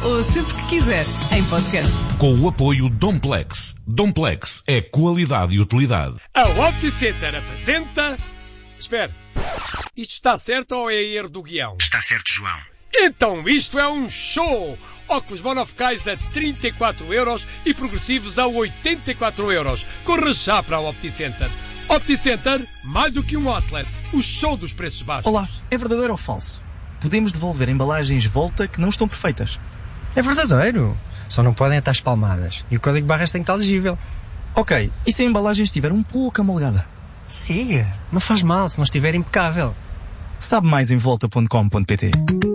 ou sempre que quiser, em podcast. Com o apoio Domplex. Domplex é qualidade e utilidade. A OptiCenter apresenta... Espera, isto está certo ou é erro do guião? Está certo, João. Então isto é um show! Óculos monofocais a 34€ e progressivos a 84€. Corra já para a OptiCenter. OptiCenter, mais do que um outlet. O show dos preços baixos. Olá, é verdadeiro ou falso? Podemos devolver embalagens Volta que não estão perfeitas. É verdadeiro. Só não podem estar espalmadas. E o código de barras tem que estar legível. Ok, e se a embalagem estiver um pouco amolgada? Siga. Não faz mal se não estiver impecável. Sabe mais em volta.com.pt.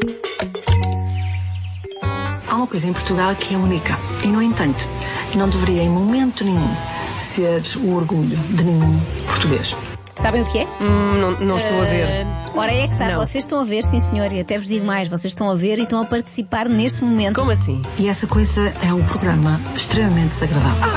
Há uma coisa em Portugal que é única. E, no entanto, não deveria em momento nenhum ser o orgulho de nenhum português. Sabem o que é? Não estou a ver. Ora, é que está. Não. Vocês estão a ver, sim senhor, e até vos digo mais, vocês estão a ver e estão a participar neste momento. Como assim? E essa coisa é um programa extremamente desagradável.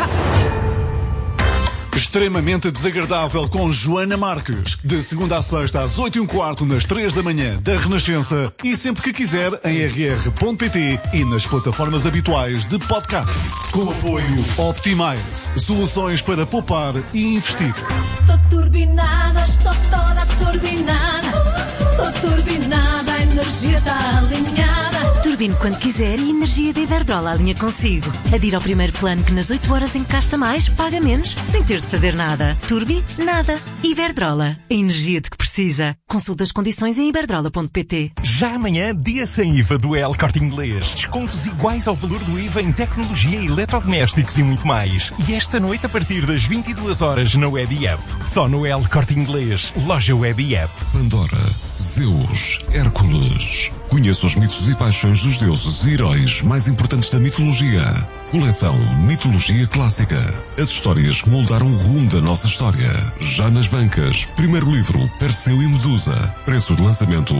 Extremamente Desagradável com Joana Marques. De segunda a sexta às 8h15 nas 3 da manhã da Renascença e sempre que quiser em rr.pt e nas plataformas habituais de podcast. Com apoio Optimize. Soluções para poupar e investir. Estou turbinada, estou toda turbinada. Estou turbinada, a energia está alinhada. Turbine quando quiser e a energia da Iberdrola alinha consigo. Adira ao primeiro plano que nas 8 horas em que gasta mais, paga menos, sem ter de fazer nada. Turbi, nada. Iberdrola. A energia de que precisa. Consulta as condições em iberdrola.pt. Já amanhã, dia sem IVA do El Corte Inglês. Descontos iguais ao valor do IVA em tecnologia, eletrodomésticos e muito mais. E esta noite a partir das 22 horas na Web e App. Só no El Corte Inglês. Loja Web e App. Pandora, Zeus, Hércules. Conheça os mitos e paixões dos deuses e heróis mais importantes da mitologia. Coleção Mitologia Clássica. As histórias que moldaram o rumo da nossa história. Já nas bancas. Primeiro livro, Perseu e Medusa. Preço de lançamento,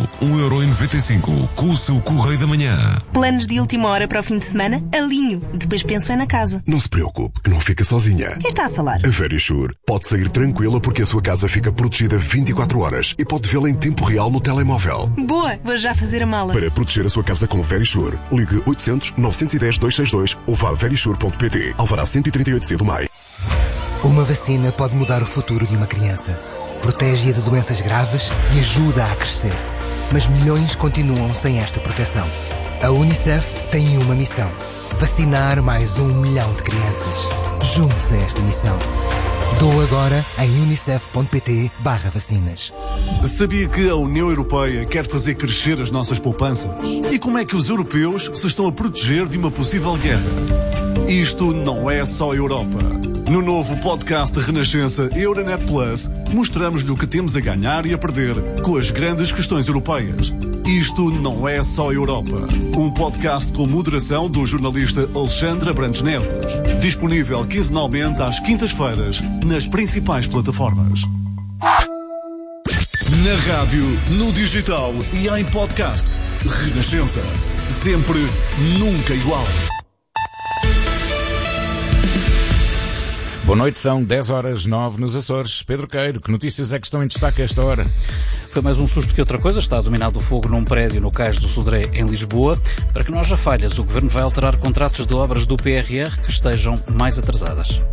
1,95€ com o seu Correio da Manhã. Planos de última hora para o fim de semana? Alinho. Depois penso é na casa. Não se preocupe, que não fica sozinha. Quem está a falar? A Verisure. Pode sair tranquila porque a sua casa fica protegida 24 horas e pode vê-la em tempo real no telemóvel. Boa, vou já fazer a mala. Para proteger a sua casa com Verisure, ligue 800 910 262 ou vá a verisure.pt. Alvará 138C do MAI. Uma vacina pode mudar o futuro de uma criança. Protege-a de doenças graves e ajuda a crescer. Mas milhões continuam sem esta proteção. A Unicef tem uma missão: vacinar mais 1 milhão de crianças. Junte-se a esta missão. Doa agora em unicef.pt/vacinas. Sabia que a União Europeia quer fazer crescer as nossas poupanças? E como é que os europeus se estão a proteger de uma possível guerra? Isto não é só Europa. No novo podcast de Renascença Euronet Plus, mostramos-lhe o que temos a ganhar e a perder com as grandes questões europeias. Isto não é só Europa. Um podcast com moderação do jornalista Alexandre Abrantes Neves. Disponível quinzenalmente às quintas-feiras nas principais plataformas. Na rádio, no digital e em podcast. Renascença. Sempre, nunca igual. Boa noite, são 10h09 nos Açores. Pedro Queiro, que notícias é que estão em destaque a esta hora? Foi mais um susto que outra coisa. Está dominado o fogo num prédio no Cais do Sodré, em Lisboa. Para que não haja falhas, o Governo vai alterar contratos de obras do PRR que estejam mais atrasadas.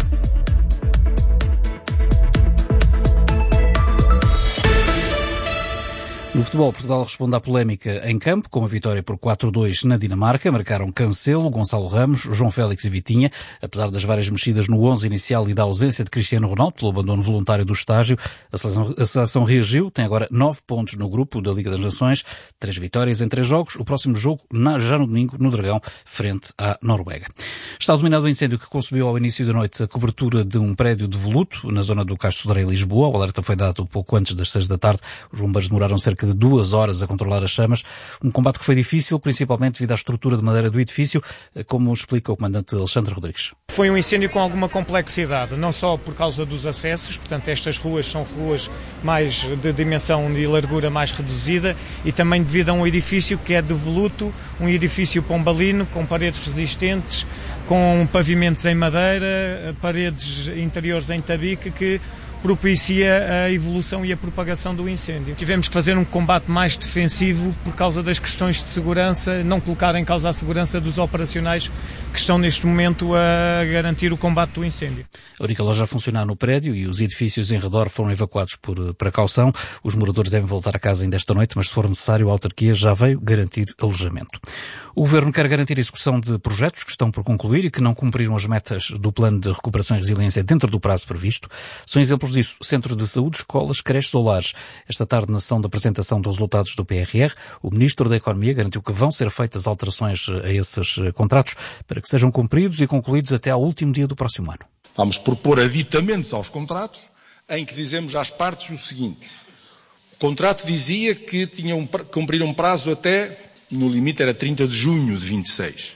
No futebol, Portugal responde à polémica em campo, com a vitória por 4-2 na Dinamarca. Marcaram Cancelo, Gonçalo Ramos, João Félix e Vitinha. Apesar das várias mexidas no 11 inicial e da ausência de Cristiano Ronaldo pelo abandono voluntário do estágio, a seleção reagiu. Tem agora 9 pontos no grupo da Liga das Nações, 3 vitórias em 3 jogos. O próximo jogo já no domingo, no Dragão, frente à Noruega. Está dominado o incêndio que consumiu ao início da noite a cobertura de um prédio de voluto na zona do Cais do Sodré, em Lisboa. O alerta foi dado pouco antes das 6 da tarde. Os bombeiros demoraram cerca de 2 horas a controlar as chamas. Um combate que foi difícil, principalmente devido à estrutura de madeira do edifício, como explica o comandante Alexandre Rodrigues. Foi um incêndio com alguma complexidade, não só por causa dos acessos, portanto estas ruas são ruas mais de dimensão e largura mais reduzida, e também devido a um edifício que é de voluto, um edifício pombalino, com paredes resistentes, com pavimentos em madeira, paredes interiores em tabique, que propicia a evolução e a propagação do incêndio. Tivemos que fazer um combate mais defensivo por causa das questões de segurança, não colocar em causa a segurança dos operacionais que estão neste momento a garantir o combate do incêndio. A única loja a funcionar no prédio e os edifícios em redor foram evacuados por precaução. Os moradores devem voltar a casa ainda esta noite, mas se for necessário, a autarquia já veio garantir alojamento. O Governo quer garantir a execução de projetos que estão por concluir e que não cumpriram as metas do Plano de Recuperação e Resiliência dentro do prazo previsto. São exemplos disso centros de saúde, escolas, creches ou lares. Esta tarde, na sessão de apresentação dos resultados do PRR, o Ministro da Economia garantiu que vão ser feitas alterações a esses contratos para que sejam cumpridos e concluídos até ao último dia do próximo ano. Vamos propor aditamentos aos contratos em que dizemos às partes o seguinte: o contrato dizia que tinham que cumprir um prazo até, no limite era 30 de junho de 26.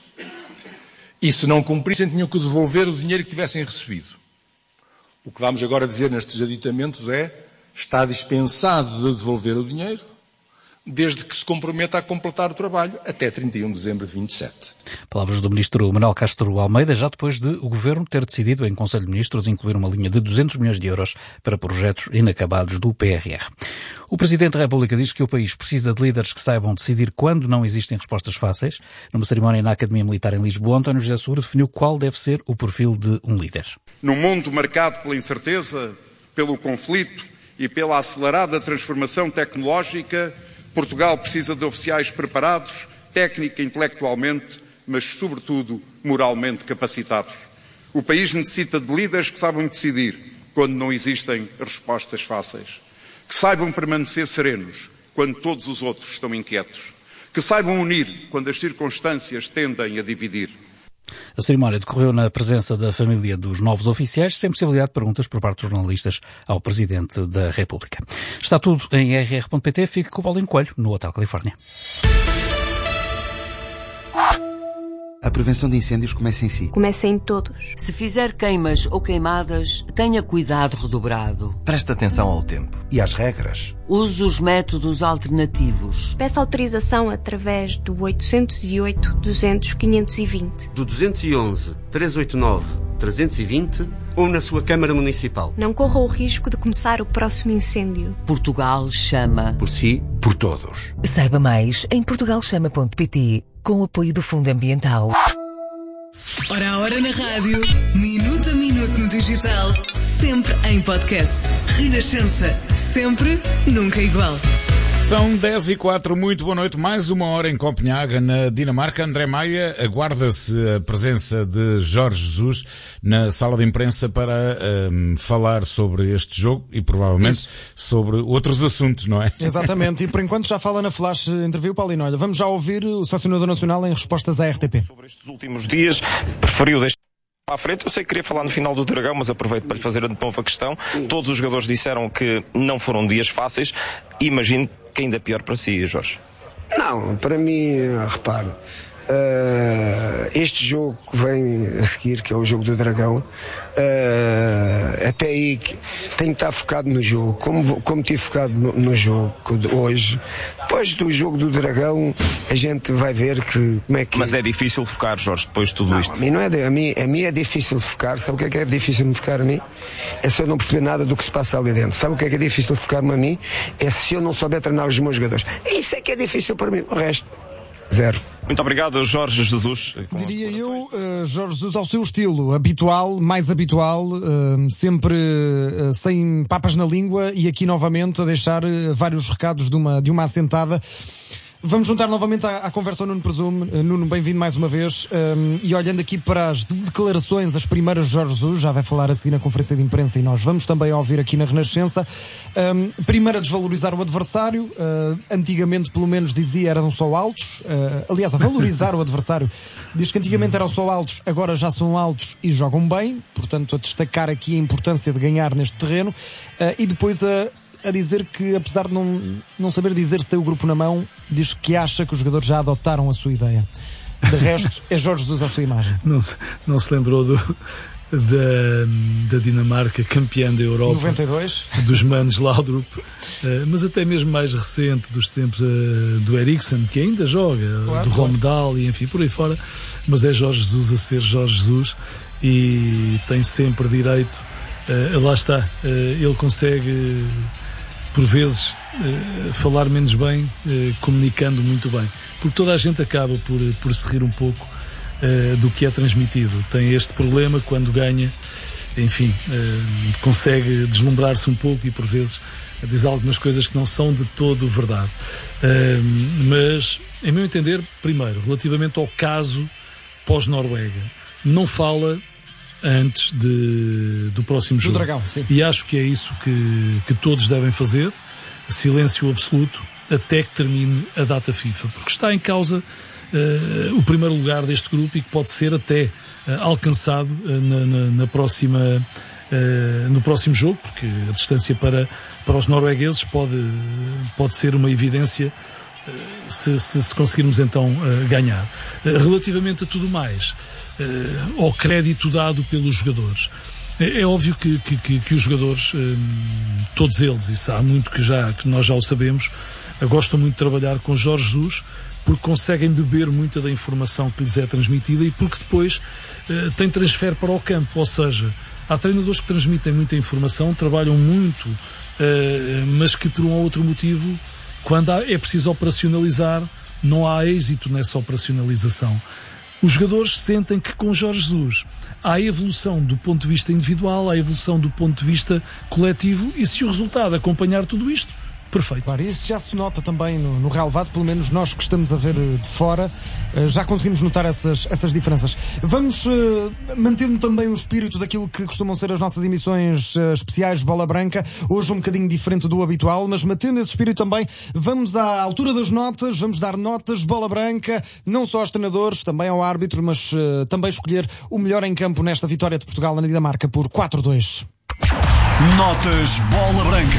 E se não cumprissem, tinham que devolver o dinheiro que tivessem recebido. O que vamos agora dizer nestes aditamentos é: está dispensado de devolver o dinheiro, desde que se comprometa a completar o trabalho até 31 de dezembro de 27. Palavras do Ministro Manuel Castro Almeida, já depois de o Governo ter decidido em Conselho de Ministros incluir uma linha de 200 milhões de euros para projetos inacabados do PRR. O Presidente da República diz que o país precisa de líderes que saibam decidir quando não existem respostas fáceis. Numa cerimónia na Academia Militar em Lisboa, António José Seguro definiu qual deve ser o perfil de um líder. Num mundo marcado pela incerteza, pelo conflito e pela acelerada transformação tecnológica, Portugal precisa de oficiais preparados, técnica e intelectualmente, mas sobretudo moralmente capacitados. O país necessita de líderes que saibam decidir quando não existem respostas fáceis, que saibam permanecer serenos quando todos os outros estão inquietos, que saibam unir quando as circunstâncias tendem a dividir. A cerimónia decorreu na presença da família dos novos oficiais, sem possibilidade de perguntas por parte dos jornalistas ao Presidente da República. Está tudo em rr.pt. Fique com o Paulinho Coelho, no Hotel Califórnia. A prevenção de incêndios começa em si. Começa em todos. Se fizer queimas ou queimadas, tenha cuidado redobrado. Preste atenção ao tempo e às regras. Use os métodos alternativos. Peça autorização através do 808-200-520. Do 211-389-320 ou na sua Câmara Municipal. Não corra o risco de começar o próximo incêndio. Portugal chama. Por si, por todos. Saiba mais em portugalchama.pt, com o apoio do Fundo Ambiental. Ora a hora na rádio, minuto a minuto no digital, sempre em podcast. Renascença, sempre, nunca igual. São 10h04, muito boa noite. Mais uma hora em Copenhaga, na Dinamarca. André Maia, aguarda-se a presença de Jorge Jesus na sala de imprensa para falar sobre este jogo e provavelmente sobre outros assuntos, não é? Exatamente, e por enquanto já fala na Flash Interview, Paulino. Olha, vamos já ouvir o selecionador nacional em respostas à RTP. Sobre estes últimos dias, preferiu deixar à frente. Eu sei que queria falar no final do Dragão, mas aproveito para lhe fazer de novo a questão. Todos os jogadores disseram que não foram dias fáceis. Imagino que ainda pior para si, Jorge. Não, para mim, repare, este jogo que vem a seguir, que é o jogo do Dragão, até aí tenho que estar focado no jogo, como estive focado no jogo hoje. Depois do jogo do Dragão, a gente vai ver como é que... Mas é difícil focar, Jorge, depois de tudo isto? A mim não é, a mim é difícil de focar. Sabe o que é difícil de focar a mim? É se eu não perceber nada do que se passa ali dentro. Sabe o que é difícil de focar-me a mim? É se eu não souber treinar os meus jogadores. Isso é que é difícil para mim. O resto, zero. Muito obrigado, Jorge Jesus. Diria eu, Jorge Jesus, ao seu estilo habitual, mais habitual, sempre sem papas na língua, e aqui novamente a deixar vários recados de uma assentada. Vamos juntar novamente à conversa ao Nuno Presume. Nuno, bem-vindo mais uma vez. E olhando aqui para as declarações, as primeiras de Jorge Jesus, já vai falar a seguir na conferência de imprensa e nós vamos também ouvir aqui na Renascença. Primeiro, a desvalorizar o adversário. Antigamente, pelo menos, dizia eram só altos. Aliás, a valorizar o adversário. Diz que antigamente eram só altos, agora já são altos e jogam bem. Portanto, a destacar aqui a importância de ganhar neste terreno. E depois a dizer que, apesar de não saber dizer se tem o grupo na mão, diz que acha que os jogadores já adotaram a sua ideia. De resto, é Jorge Jesus a sua imagem. Não se lembrou da Dinamarca, campeã da Europa, 92, dos manos Laudrup, mas até mesmo mais recente, dos tempos do Eriksen, que ainda joga, claro, do Romedal e enfim, por aí fora. Mas é Jorge Jesus a ser Jorge Jesus e tem sempre direito lá está, ele consegue por vezes falar menos bem, comunicando muito bem, porque toda a gente acaba por se rir um pouco do que é transmitido. Tem este problema quando ganha, enfim, consegue deslumbrar-se um pouco e por vezes diz algumas coisas que não são de todo verdade. Mas, em meu entender, primeiro, relativamente ao caso pós-Noruega, não fala antes do próximo jogo. Do Dragão, sim. E acho que é isso que todos devem fazer, silêncio absoluto, até que termine a data FIFA, porque está em causa o primeiro lugar deste grupo e que pode ser até alcançado no próximo jogo, porque a distância para os noruegueses pode ser uma evidência se conseguirmos então ganhar. Relativamente a tudo mais, ao crédito dado pelos jogadores, é óbvio que os jogadores, todos eles, isso há muito que nós já o sabemos, gostam muito de trabalhar com Jorge Jesus, porque conseguem beber muita da informação que lhes é transmitida e porque depois tem transfer para o campo, ou seja, há treinadores que transmitem muita informação, trabalham muito, mas que por um ou outro motivo, quando é preciso operacionalizar, não há êxito nessa operacionalização. Os jogadores sentem que com Jorge Jesus há evolução do ponto de vista individual, há evolução do ponto de vista coletivo, e se o resultado acompanhar tudo isto, perfeito. Claro, isso já se nota também no relevado, pelo menos nós que estamos a ver de fora, já conseguimos notar essas diferenças. Vamos mantendo também o espírito daquilo que costumam ser as nossas emissões especiais de Bola Branca, hoje um bocadinho diferente do habitual, mas mantendo esse espírito também, vamos à altura das notas, vamos dar notas de Bola Branca, não só aos treinadores, também ao árbitro, mas também escolher o melhor em campo nesta vitória de Portugal na Dinamarca por 4-2. Notas Bola Branca.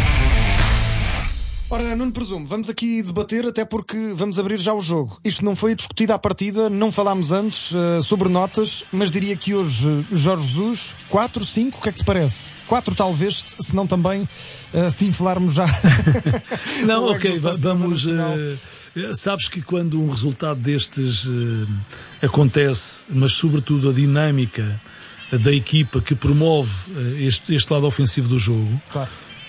Ora, Nuno Presumo, vamos aqui debater, até porque vamos abrir já o jogo. Isto não foi discutido à partida, não falámos antes sobre notas, mas diria que hoje Jorge Jesus, 4, 5, o que é que te parece? 4 talvez, se não também se inflarmos já. Não, ok, vamos... sabes que quando um resultado destes acontece, mas sobretudo a dinâmica da equipa que promove este lado ofensivo do jogo... Claro.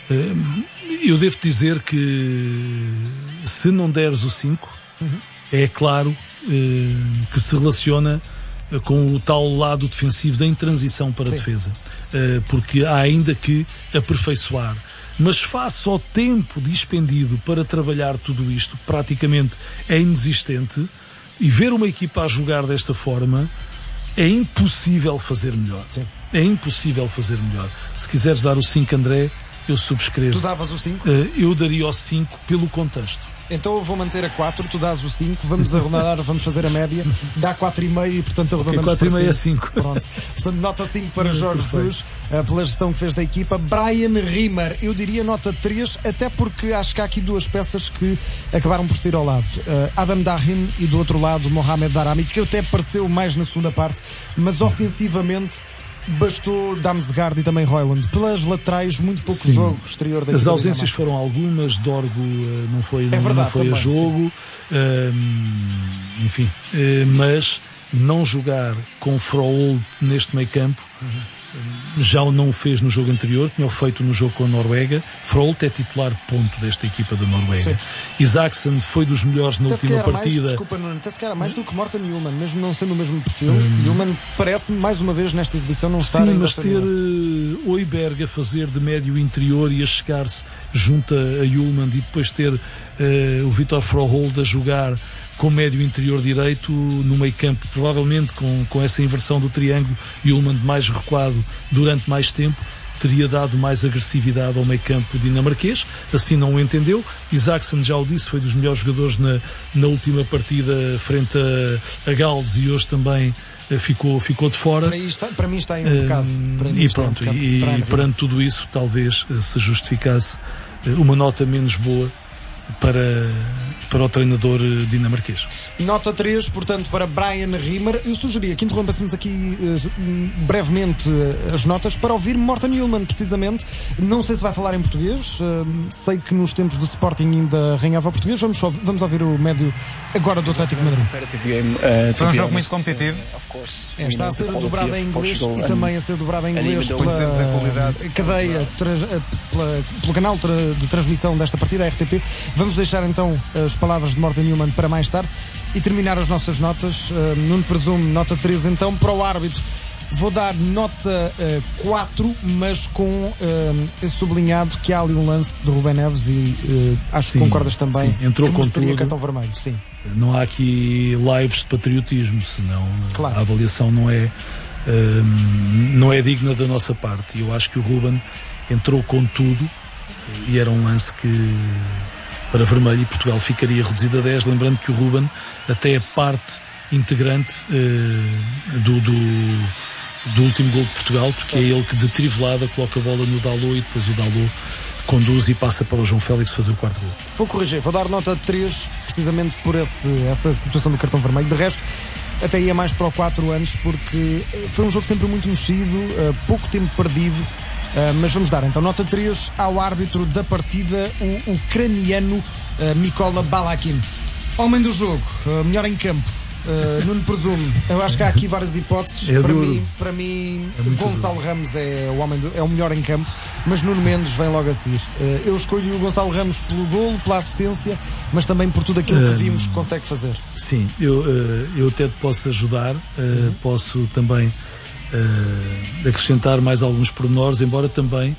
Eu devo dizer que se não deres o 5, é claro que se relaciona com o tal lado defensivo da intransição para a defesa, porque há ainda que aperfeiçoar. Mas face ao tempo dispendido para trabalhar tudo isto, praticamente é inexistente, e ver uma equipa a jogar desta forma é impossível fazer melhor. Sim. É impossível fazer melhor. Se quiseres dar o 5, André, eu subscrevo. Tu davas o 5? Eu daria o 5 pelo contexto. Então eu vou manter a 4, tu dás o 5, vamos arredondar, vamos fazer a média, dá 4,5 e portanto arredondamos para 4,5 a 5. Pronto. Portanto, nota 5 para Jorge Jesus, pela gestão que fez da equipa. Brian Rimmer, eu diria nota 3, até porque acho que há aqui duas peças que acabaram por sair ao lado. Adam Dahim e do outro lado Mohamed Darami, que até apareceu mais na segunda parte, mas ofensivamente bastou Damsgaard e também Højlund. Pelas laterais, muito pouco jogo exterior da equipa. As ausências foram algumas, Dorgo não foi também, a jogo, enfim, mas não jogar com Froholt neste meio campo, já o não fez no jogo anterior, tinha o feito no jogo com a Noruega. Froholt é titular ponto desta equipa da Noruega. Isaacson foi dos melhores na última partida. Até se calhar mais do que Morten Hjulmand, mesmo não sendo o mesmo perfil. Hjulmand parece-me mais uma vez nesta exibição não estar. Sim, mas ter Højberg a fazer de médio interior e a chegar-se junto a Hjulmand, e depois ter o Viktor Froholt a jogar com médio interior direito no meio campo, provavelmente com essa inversão do triângulo, Hjulmand mais recuado durante mais tempo, teria dado mais agressividade ao meio campo dinamarquês. Assim não o entendeu. Isaacson, já o disse, foi dos melhores jogadores na última partida frente a Gales, e hoje também ficou de fora. Para mim está em um bocado. E pronto, e perante tudo isso talvez se justificasse uma nota menos boa o treinador dinamarquês. Nota 3, portanto, para Brian Riemer. Eu sugeria que interrompêssemos aqui brevemente as notas para ouvir Morten Hjulmand, precisamente. Não sei se vai falar em português, sei que nos tempos do Sporting ainda reinava português. Vamos ouvir o médio agora do Atlético de Madrid. Foi um jogo muito competitivo. Está a ser dobrado em inglês e também a ser dobrado em inglês pela cadeia, pelo canal de transmissão desta partida, a RTP. Vamos deixar então as palavras de Morten Hjulmand para mais tarde e terminar as nossas notas. Nuno Presumo, nota 3 então. Para o árbitro vou dar nota 4, mas com sublinhado que há ali um lance de Rubén Neves e acho que concordas também, sim, entrou que com seria tudo. Cartão vermelho, sim. Não há aqui lives de patriotismo, senão claro, a avaliação não é digna da nossa parte. Eu acho que o Rubén entrou com tudo e era um lance que para vermelho, e Portugal ficaria reduzido a 10, lembrando que o Rubén até é parte integrante do último gol de Portugal, porque é ele que de trivelada coloca a bola no Dalot e depois o Dalot conduz e passa para o João Félix fazer o quarto gol. Vou corrigir, vou dar nota 3 precisamente por essa situação do cartão vermelho. De resto, até ia mais para o 4 anos, porque foi um jogo sempre muito mexido, pouco tempo perdido. Mas vamos dar então nota 3 ao árbitro da partida, o ucraniano Mykola Balakin. Homem do jogo, melhor em campo, Nuno Presumo. Eu acho que há aqui várias hipóteses. Para mim Gonçalo Ramos é o melhor em campo, mas Nuno Mendes vem logo a seguir. Eu escolho o Gonçalo Ramos pelo golo, pela assistência, mas também por tudo aquilo que vimos que consegue fazer. Sim, eu até te posso ajudar, posso também acrescentar mais alguns pormenores, embora também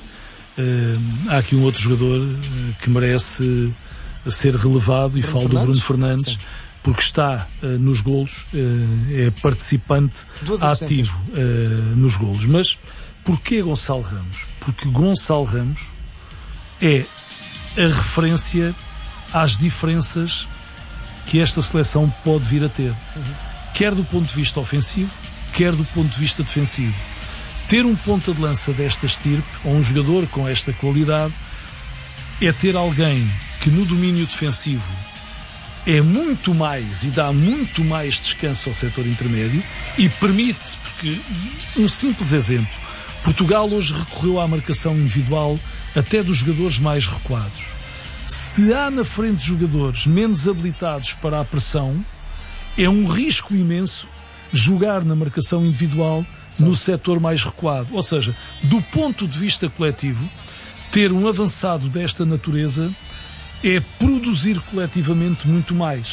há aqui um outro jogador que merece ser relevado, e falo do Bruno Fernandes. Sim. Porque está nos golos, é participante ativo nos golos. Mas porquê Gonçalo Ramos? Porque Gonçalo Ramos é a referência às diferenças que esta seleção pode vir a ter, quer do ponto de vista ofensivo, quer do ponto de vista defensivo. Ter um ponta de lança desta estirpe, ou um jogador com esta qualidade, é ter alguém que no domínio defensivo é muito mais e dá muito mais descanso ao setor intermédio e permite, porque um simples exemplo, Portugal hoje recorreu à marcação individual até dos jogadores mais recuados. Se há na frente jogadores menos habilitados para a pressão, é um risco imenso jogar na marcação individual no setor mais recuado. Ou seja, do ponto de vista coletivo, ter um avançado desta natureza é produzir coletivamente muito mais.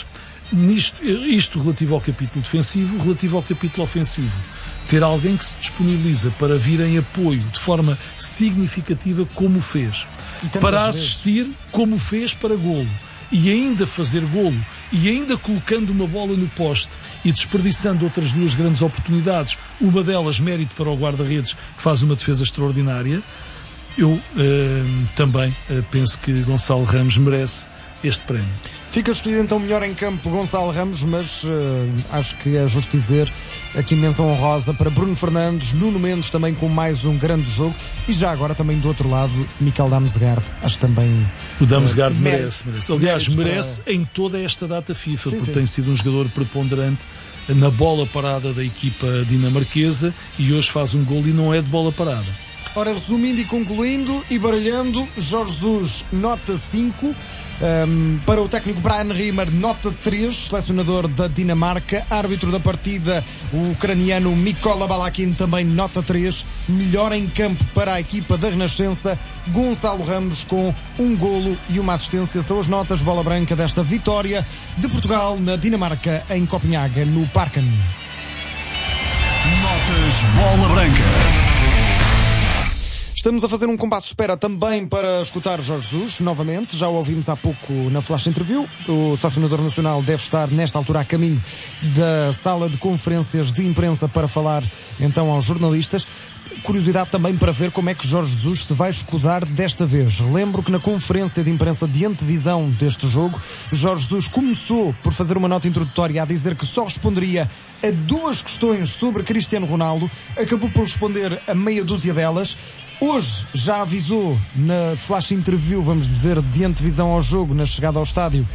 Isto relativo ao capítulo defensivo, relativo ao capítulo ofensivo. Ter alguém que se disponibiliza para vir em apoio de forma significativa, como fez. Para assistir, como fez para golo. E ainda fazer golo. E ainda colocando uma bola no poste e desperdiçando outras duas grandes oportunidades. Uma delas, mérito para o guarda-redes, que faz uma defesa extraordinária. Eu também penso que Gonçalo Ramos merece este prémio. Fica escolhido então melhor em campo Gonçalo Ramos, mas acho que é justo dizer aqui menção honrosa para Bruno Fernandes, Nuno Mendes também com mais um grande jogo, e já agora também do outro lado Mikel Damsgaard. Acho que também o Damsgaard merece. Aliás, merece em toda esta data FIFA, porque tem sido um jogador preponderante na bola parada da equipa dinamarquesa, e hoje faz um gol e não é de bola parada. Ora, resumindo e concluindo e baralhando, Jorge Jesus, nota 5. Para o técnico Brian Riemer, nota 3, selecionador da Dinamarca. Árbitro da partida, o ucraniano Mykola Balakin, também nota 3. Melhor em campo para a equipa da Renascença, Gonçalo Ramos, com um golo e uma assistência. São as notas bola branca desta vitória de Portugal na Dinamarca, em Copenhaga, no Parken. Notas bola branca. Estamos a fazer um compasso de espera também para escutar Jorge Jesus, novamente. Já o ouvimos há pouco na Flash Interview. O selecionador nacional deve estar, nesta altura, a caminho da sala de conferências de imprensa para falar, então, aos jornalistas. Curiosidade também para ver como é que Jorge Jesus se vai escudar desta vez. Lembro que na conferência de imprensa de antevisão deste jogo, Jorge Jesus começou por fazer uma nota introdutória a dizer que só responderia a 2 questões sobre Cristiano Ronaldo. Acabou por responder a meia dúzia delas. Hoje já avisou na Flash Interview, vamos dizer, de antevisão ao jogo, na chegada ao estádio,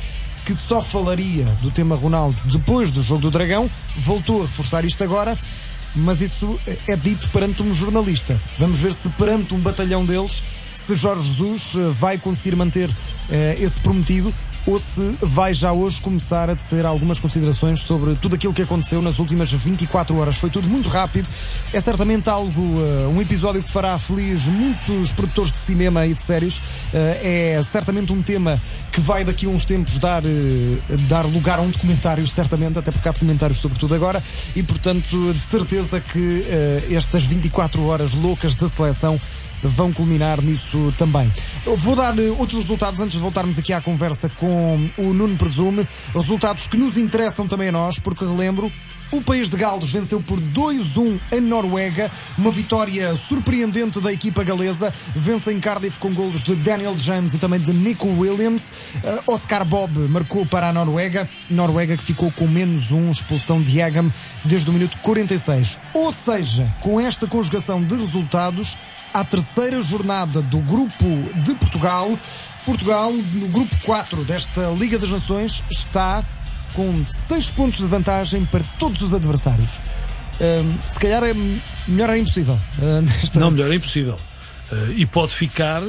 que só falaria do tema Ronaldo depois do jogo do Dragão, voltou a reforçar isto agora, mas isso é dito perante um jornalista. Vamos ver se perante um batalhão deles, se Jorge Jesus vai conseguir manter esse prometido, ou se vai já hoje começar a tecer algumas considerações sobre tudo aquilo que aconteceu nas últimas 24 horas. Foi tudo muito rápido. É certamente algo, um episódio que fará feliz muitos produtores de cinema e de séries. É certamente um tema que vai daqui a uns tempos dar lugar a um documentário, certamente, até porque há documentários sobre tudo agora, e portanto de certeza que estas 24 horas loucas da seleção vão culminar nisso também. Eu vou dar outros resultados antes de voltarmos aqui à conversa com o Nuno Presume. Resultados que nos interessam também a nós, porque relembro, o país de Gales venceu por 2-1 a Noruega, uma vitória surpreendente da equipa galesa. Vence em Cardiff com golos de Daniel James e também de Nico Williams. Oscar Bob marcou para a Noruega que ficou com -1, expulsão de Agam desde o minuto 46. Ou seja, com esta conjugação de resultados, à terceira jornada do grupo de Portugal, no grupo 4 desta Liga das Nações, está com 6 pontos de vantagem para todos os adversários. Se calhar melhor é impossível. Não, melhor é impossível. E pode ficar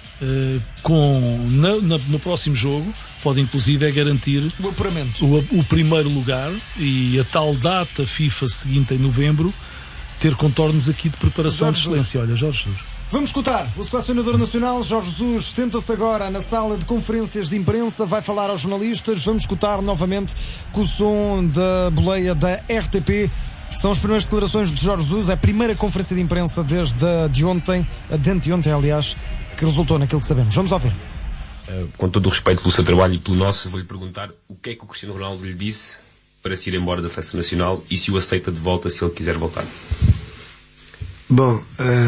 no próximo jogo, pode inclusive garantir o apuramento, o primeiro lugar, e a tal data FIFA seguinte, em novembro, ter contornos aqui de preparação de excelência. Olha, Jorge Jesus. Vamos escutar o selecionador nacional, Jorge Jesus, senta-se agora na sala de conferências de imprensa, vai falar aos jornalistas. Vamos escutar novamente com o som da boleia da RTP. São as primeiras declarações de Jorge Jesus, é a primeira conferência de imprensa desde de anteontem, aliás, que resultou naquilo que sabemos. Vamos ouvir. Com todo o respeito pelo seu trabalho e pelo nosso, vou-lhe perguntar o que é que o Cristiano Ronaldo lhe disse para se ir embora da seleção nacional e se o aceita de volta se ele quiser voltar. Bom,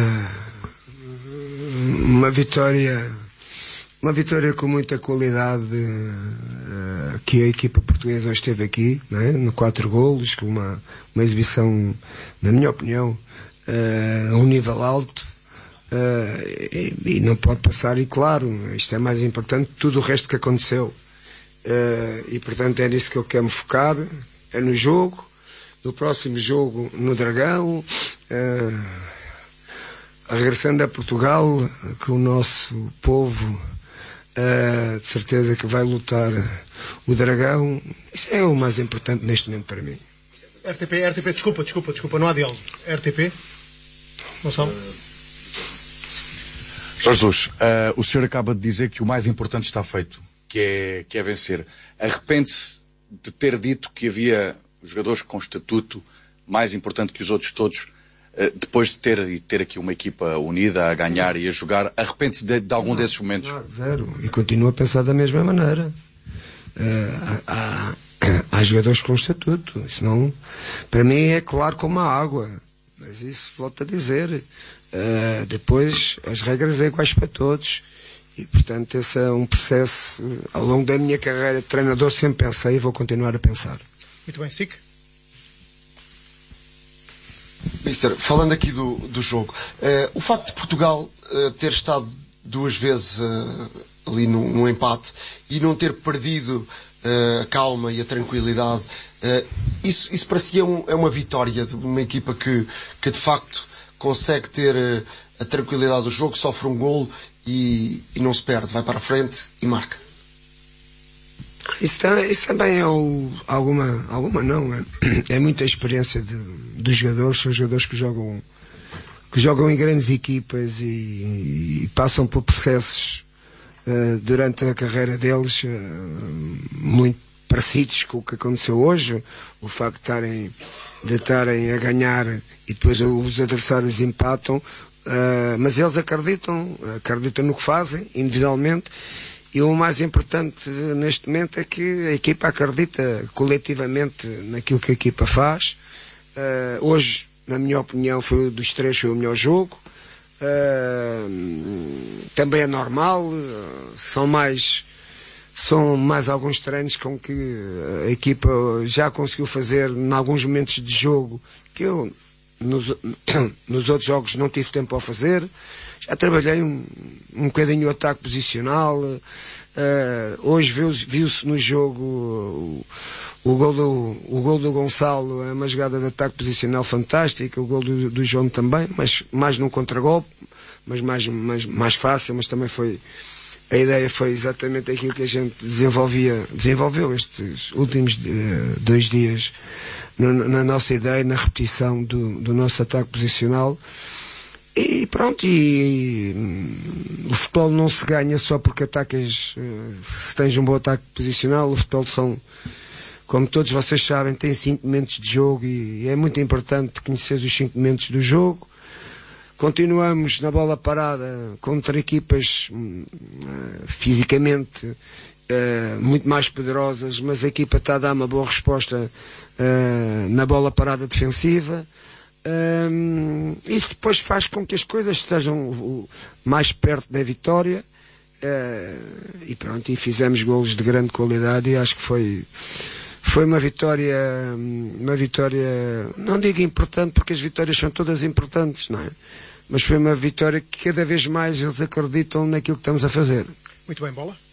uma vitória com muita qualidade que a equipa portuguesa esteve aqui, não é? No 4 golos, com uma exibição, na minha opinião, a um nível alto, e não pode passar, e claro, isto é mais importante que tudo o resto que aconteceu. E portanto é nisso que eu quero me focar, é no jogo, no próximo jogo no Dragão, regressando a Portugal, que o nosso povo de certeza que vai lutar o Dragão. Isso é o mais importante neste momento para mim. RTP, desculpa, não há diálogo. RTP, Gonçalo. Jorge Jesus, o senhor acaba de dizer que o mais importante está feito, que é vencer. Arrepende-se de ter dito que havia jogadores com estatuto mais importante que os outros todos, depois de ter aqui uma equipa unida a ganhar e a jogar? Arrepende-se de algum desses momentos? Não, zero. E continuo a pensar da mesma maneira. Há jogadores com estatuto. Isso não, para mim é claro como a água. Mas isso, volto a dizer, depois as regras são iguais para todos. E, portanto, esse é um processo. Ao longo da minha carreira de treinador sempre pensei e vou continuar a pensar. Muito bem, Sic. Mister, falando aqui do jogo, o facto de Portugal ter estado 2 vezes ali no empate e não ter perdido a calma e a tranquilidade, isso para si é uma vitória de uma equipa que de facto consegue ter a tranquilidade do jogo, sofre um golo e não se perde, vai para a frente e marca. Isso também é alguma não, é muita experiência dos jogadores. São jogadores que jogam em grandes equipas e passam por processos durante a carreira deles muito parecidos com o que aconteceu hoje. O facto de estarem a ganhar e depois os adversários empatam, mas eles acreditam no que fazem individualmente. E o mais importante neste momento é que a equipa acredita coletivamente naquilo que a equipa faz. Hoje, na minha opinião, dos 3 foi o melhor jogo. Também é normal, são mais alguns treinos com que a equipa já conseguiu fazer em alguns momentos de jogo que eu nos outros jogos não tive tempo a fazer. Já trabalhei um bocadinho o ataque posicional, Hoje viu-se no jogo o gol do Gonçalo, é uma jogada de ataque posicional fantástica, o gol do João também, mas mais num contragolpe, mas mais fácil, mas também a ideia foi exatamente aquilo que a gente desenvolveu estes últimos 2 dias na nossa ideia, na repetição do nosso ataque posicional. E pronto, o futebol não se ganha só porque atacas, se tens um bom ataque posicional. O futebol como todos vocês sabem, tem 5 momentos de jogo e é muito importante conhecer os 5 momentos do jogo. Continuamos na bola parada contra equipas fisicamente muito mais poderosas, mas a equipa está a dar uma boa resposta na bola parada defensiva. Isso depois faz com que as coisas estejam mais perto da vitória, e pronto, e fizemos golos de grande qualidade, e acho que foi uma vitória, não digo importante, porque as vitórias são todas importantes, não é? Mas foi uma vitória que cada vez mais eles acreditam naquilo que estamos a fazer. Muito bem, Bola.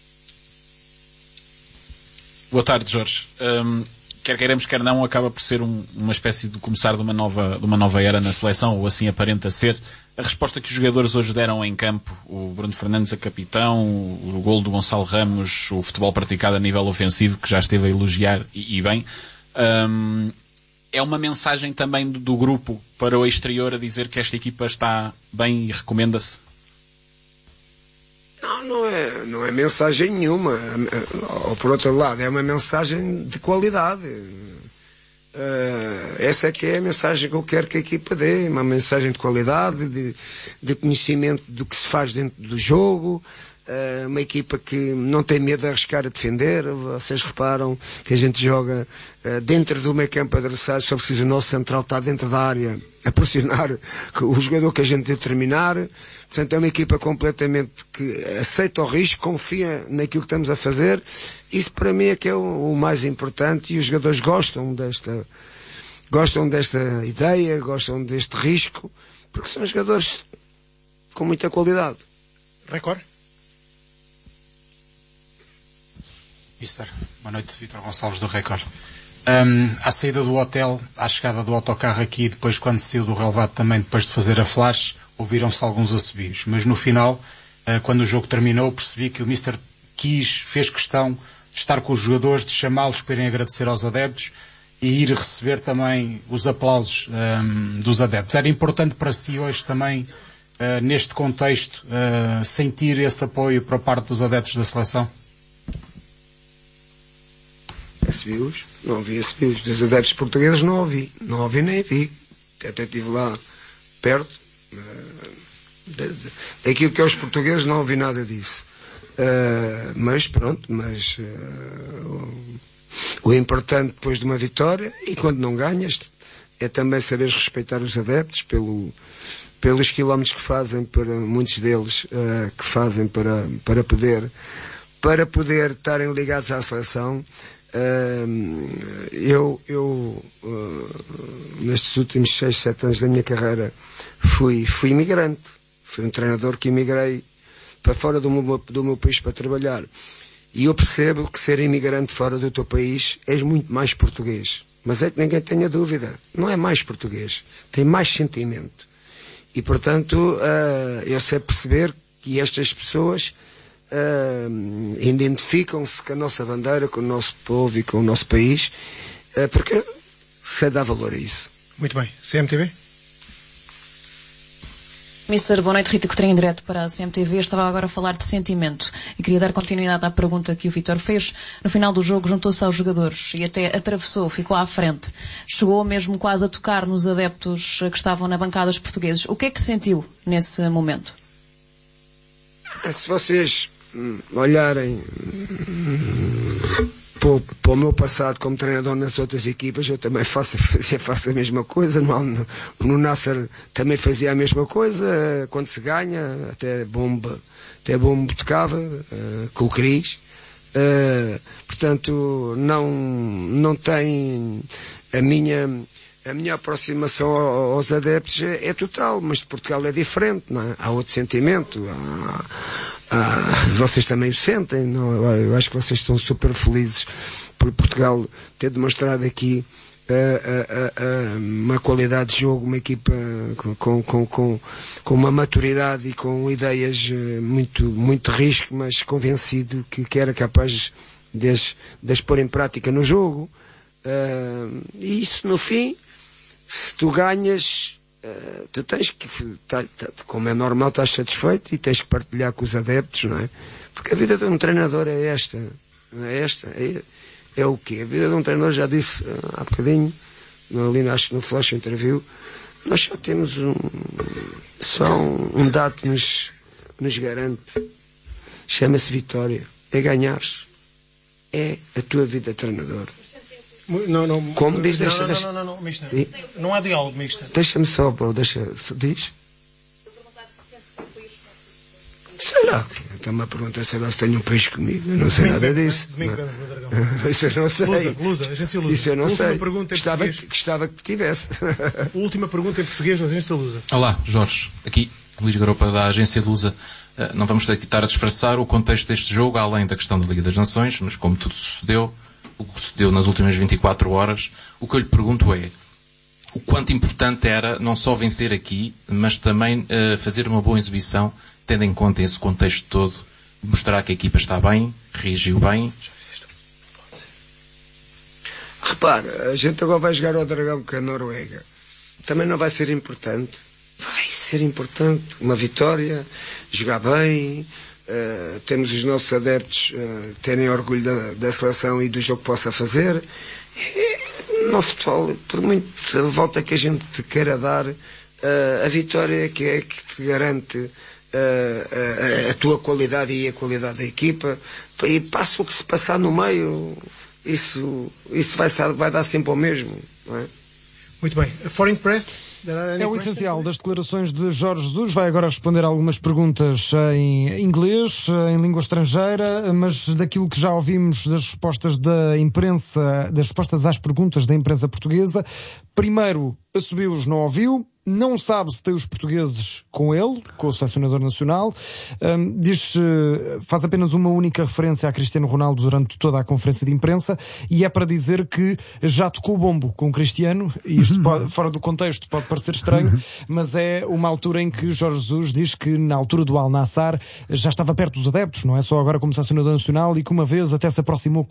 Boa tarde, Jorge. Quer queiramos, quer não, acaba por ser uma espécie de começar de uma nova era na seleção, ou assim aparenta ser. A resposta que os jogadores hoje deram em campo, o Bruno Fernandes a capitão, o golo do Gonçalo Ramos, o futebol praticado a nível ofensivo, que já esteve a elogiar e bem, é uma mensagem também do grupo para o exterior a dizer que esta equipa está bem e recomenda-se? Não é mensagem nenhuma. Ou por outro lado, é uma mensagem de qualidade. Essa é que é a mensagem que eu quero que a equipa dê, uma mensagem de qualidade, de conhecimento do que se faz dentro do jogo, uma equipa que não tem medo de arriscar a defender. Vocês reparam que a gente joga dentro do meio campo adversário, só precisa o nosso central estar dentro da área a pressionar o jogador que a gente determinar. Portanto, é uma equipa completamente que aceita o risco, confia naquilo que estamos a fazer. Isso para mim é que é o mais importante, e os jogadores gostam desta ideia, gostam deste risco, porque são jogadores com muita qualidade. Record. Mister, boa noite, Vítor Gonçalves do Record. À saída do hotel, à chegada do autocarro aqui, depois quando se saiu do relevado também, depois de fazer a flash, ouviram-se alguns assobios, mas no final, quando o jogo terminou, percebi que o Mister fez questão de estar com os jogadores, de chamá-los para irem agradecer aos adeptos e ir receber também os aplausos dos adeptos. Era importante para si hoje também, neste contexto, sentir esse apoio por parte dos adeptos da seleção? Assobios? Não ouvi assobios. Dos adeptos portugueses não ouvi nem vi. Até estive lá perto. Daquilo que é os portugueses não ouvi nada disso, mas pronto, o importante depois de uma vitória, e quando não ganhas, é também saberes respeitar os adeptos pelos quilómetros que fazem, para muitos deles que fazem para poder estarem ligados à seleção. Eu nestes últimos 6, 7 anos da minha carreira fui imigrante, fui um treinador que imigrei para fora do meu país para trabalhar, e eu percebo que ser imigrante fora do teu país és muito mais português, mas é que ninguém tenha dúvida, não é mais português, tem mais sentimento, e portanto eu sei perceber que estas pessoas identificam-se com a nossa bandeira, com o nosso povo e com o nosso país, porque sei dar valor a isso. Muito bem. CMTV? Mister, boa noite. Rita Coutinho, direto para a CMTV. Estava agora a falar de sentimento e queria dar continuidade à pergunta que o Vítor fez. No final do jogo juntou-se aos jogadores e até atravessou, ficou à frente. Chegou mesmo quase a tocar nos adeptos que estavam na bancada, os portugueses. O que é que sentiu nesse momento? Se vocês olharem para o meu passado como treinador nas outras equipas, eu também faço a mesma coisa. No Nasser também fazia a mesma coisa. Quando se ganha, até bomba tocava com o Cris. Portanto, não tem a minha aproximação aos adeptos é total, mas de Portugal é diferente, não é? Há outro sentimento, vocês também o sentem, não? Eu acho que vocês estão super felizes por Portugal ter demonstrado aqui uma qualidade de jogo, uma equipa com uma maturidade e com ideias muito risco, mas convencido que era capaz de as pôr em prática no jogo. E isso, no fim, se tu ganhas, tu tens que, como é normal, estás satisfeito e tens que partilhar com os adeptos, não é? Porque a vida de um treinador é esta, não é esta? É o quê? A vida de um treinador, já disse há bocadinho, ali acho que no Flash Interview, nós só temos um dado que nos garante, chama-se vitória, é ganhares, é a tua vida de treinador. Não, como diz, não, mister. Não há diálogo, mister. Deixa-me só, diz. Sei lá, está-me a perguntar se tenho um peixe comigo. Eu não sei nada disso. Isso eu não sei. Lusa, agência Lusa. Isso eu não sei. Gostava que tivesse. Última pergunta em português da agência Lusa. Olá, Jorge. Aqui, Luís Garopa, da agência Lusa. Não vamos aqui estar a disfarçar o contexto deste jogo, além da questão da Liga das Nações, mas como tudo sucedeu, o que sucedeu nas últimas 24 horas, o que eu lhe pergunto é o quanto importante era não só vencer aqui, mas também fazer uma boa exibição, tendo em conta esse contexto todo, mostrar que a equipa está bem, reagiu bem. Repara, a gente agora vai jogar ao Dragão com a Noruega. Também não vai ser importante. Vai ser importante. Uma vitória, jogar bem, temos os nossos adeptos terem orgulho da seleção e do jogo que possa fazer. No futebol, por muito volta que a gente te queira dar, a vitória é que te garante a tua qualidade e a qualidade da equipa, e passa o que se passar no meio, isso vai dar sempre ao mesmo, não é? Muito bem. Foreign Press? É o essencial das declarações de Jorge Jesus. Vai agora responder algumas perguntas em inglês, em língua estrangeira, mas daquilo que já ouvimos das respostas da imprensa, das respostas às perguntas da imprensa portuguesa. Primeiro, assumiu-os, não ouviu. Não sabe se tem os portugueses com ele, com o selecionador nacional. Faz apenas uma única referência a Cristiano Ronaldo durante toda a conferência de imprensa, e é para dizer que já tocou o bombo com o Cristiano, e isto fora do contexto pode parecer estranho, mas é uma altura em que Jorge Jesus diz que na altura do Al Nassr já estava perto dos adeptos, não é só agora como selecionador nacional, e que uma vez até se aproximou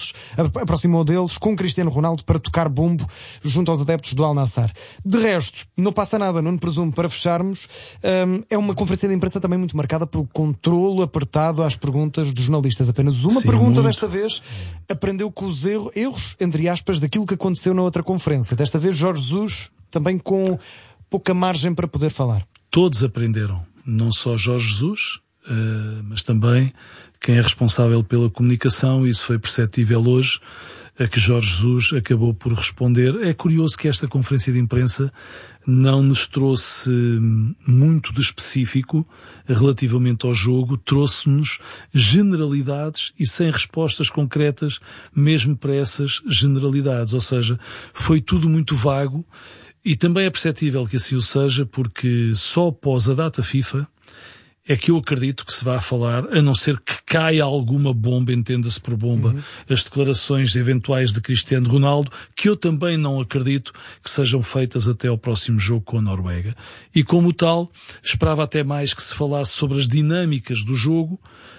deles com Cristiano Ronaldo para tocar bombo junto aos adeptos do Al Nassr. De resto, não passa nada, não presumo, para fecharmos. É uma conferência de imprensa também muito marcada pelo controlo apertado às perguntas dos jornalistas. Apenas uma pergunta desta vez aprendeu com os erros, entre aspas, daquilo que aconteceu na outra conferência. Desta vez Jorge Jesus também com pouca margem para poder falar. Todos aprenderam, não só Jorge Jesus, mas também quem é responsável pela comunicação. Isso foi perceptível hoje, a que Jorge Jesus acabou por responder. É curioso que esta conferência de imprensa não nos trouxe muito de específico relativamente ao jogo, trouxe-nos generalidades e sem respostas concretas mesmo para essas generalidades, ou seja, foi tudo muito vago, e também é perceptível que assim o seja, porque só após a data FIFA é que eu acredito que se vá falar, a não ser que caia alguma bomba, entenda-se por bomba, as declarações eventuais de Cristiano Ronaldo, que eu também não acredito que sejam feitas até ao próximo jogo com a Noruega. E como tal, esperava até mais que se falasse sobre as dinâmicas do jogo,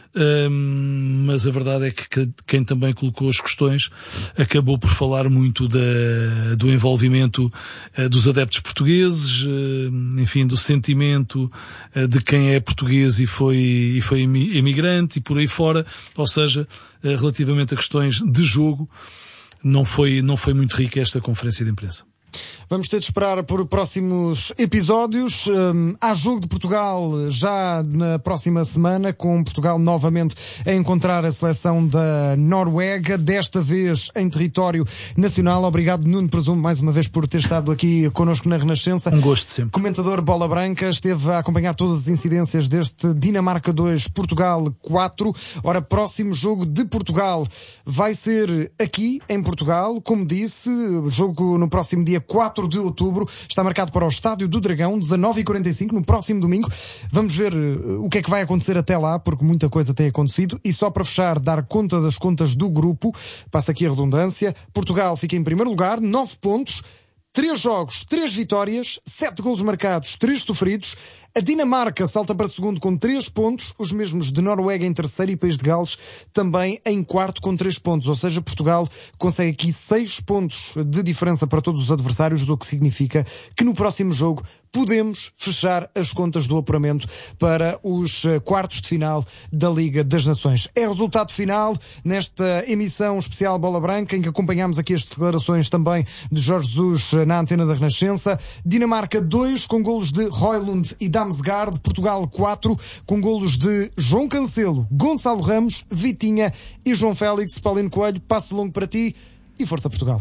mas a verdade é que quem também colocou as questões acabou por falar muito do envolvimento dos adeptos portugueses, enfim, do sentimento de quem é português e foi imigrante e por aí fora, ou seja, relativamente a questões de jogo, não foi muito rica esta conferência de imprensa. Vamos ter de esperar por próximos episódios. Há jogo de Portugal já na próxima semana, com Portugal novamente a encontrar a seleção da Noruega, desta vez em território nacional. Obrigado, Nuno Presumo, mais uma vez por ter estado aqui connosco na Renascença. Um gosto sempre. Comentador Bola Branca, esteve a acompanhar todas as incidências deste Dinamarca 2, Portugal 4. Ora, próximo jogo de Portugal vai ser aqui em Portugal, como disse, jogo no próximo dia 4 de outubro. Está marcado para o Estádio do Dragão, 19h45, no próximo domingo. Vamos ver o que é que vai acontecer até lá, porque muita coisa tem acontecido. E só para fechar, dar conta das contas do grupo, passa aqui a redundância. Portugal fica em primeiro lugar, 9 pontos. 3 jogos, 3 vitórias, 7 golos marcados, 3 sofridos. A Dinamarca salta para segundo com 3 pontos, os mesmos de Noruega em terceiro e País de Gales também em quarto com 3 pontos. Ou seja, Portugal consegue aqui 6 pontos de diferença para todos os adversários, o que significa que no próximo jogo podemos fechar as contas do apuramento para os quartos de final da Liga das Nações. É resultado final nesta emissão especial Bola Branca, em que acompanhamos aqui as declarações também de Jorge Jesus na antena da Renascença. Dinamarca 2, com golos de Højlund e Damsgaard. Portugal 4, com golos de João Cancelo, Gonçalo Ramos, Vitinha e João Félix. Paulino Coelho, passo longo para ti e força Portugal.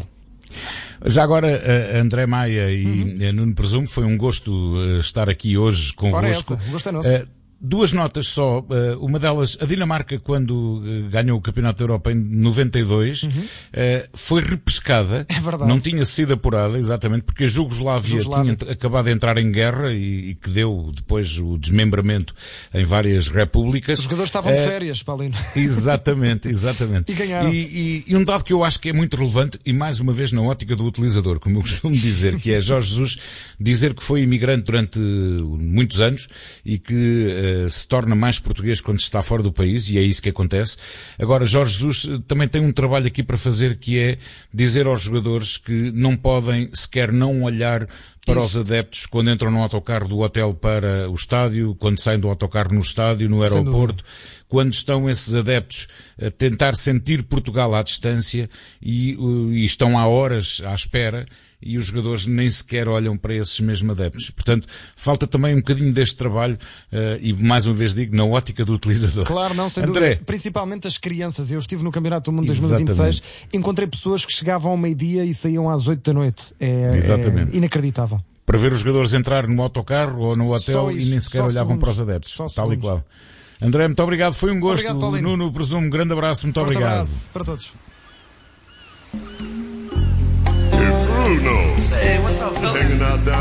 Já agora, André Maia e Nuno Presumo, foi um gosto estar aqui hoje convosco. Ora, o gosto é nosso. 2 notas só. Uma delas, a Dinamarca, quando ganhou o Campeonato da Europa em 92, foi repescada. É verdade. Não tinha sido apurada, exatamente, porque a Jugoslávia tinha acabado de entrar em guerra e que deu depois o desmembramento em várias repúblicas. Os jogadores estavam de férias, Paulino. Exatamente. E ganharam. E um dado que eu acho que é muito relevante, e mais uma vez na ótica do utilizador, como eu costumo dizer, que é Jorge Jesus dizer que foi imigrante durante muitos anos e que se torna mais português quando está fora do país, e é isso que acontece. Agora, Jorge Jesus também tem um trabalho aqui para fazer, que é dizer aos jogadores que não podem sequer não olhar para os adeptos quando entram no autocarro do hotel para o estádio, quando saem do autocarro no estádio, no aeroporto, quando estão esses adeptos a tentar sentir Portugal à distância e estão há horas à espera, e os jogadores nem sequer olham para esses mesmos adeptos. Portanto, falta também um bocadinho deste trabalho, e mais uma vez digo, na ótica do utilizador. Claro, não, sem dúvida. Principalmente as crianças. Eu estive no Campeonato do Mundo 2026, encontrei pessoas que chegavam ao meio-dia e saíam às 8 da noite. É inacreditável. Para ver os jogadores entrar no autocarro ou no hotel e nem sequer olhavam para os adeptos. Tal e qual. André, muito obrigado. Foi um gosto. Obrigado, Nuno Presumo, grande abraço. Muito obrigado. Abraço para todos. Bruno. Say, what's up, fellas? Hanging out down